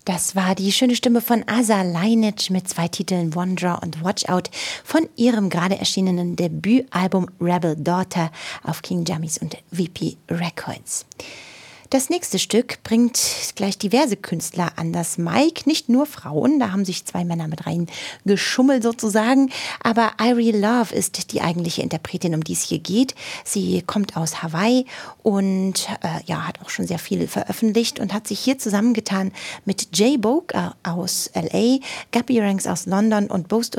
Das war die schöne Stimme von Asa Lainic mit 2 Titeln Wanderer und Watch Out von ihrem gerade erschienenen Debütalbum Rebel Daughter auf King Jammies und VP Records. Das nächste Stück bringt gleich diverse Künstler an das Mic, nicht nur Frauen, da haben sich 2 Männer mit rein geschummelt sozusagen, aber Irie Love ist die eigentliche Interpretin, um die es hier geht. Sie kommt aus Hawaii und hat auch schon sehr viel veröffentlicht und hat sich hier zusammengetan mit Jay Boke aus LA, Gabby Ranks aus London und Boast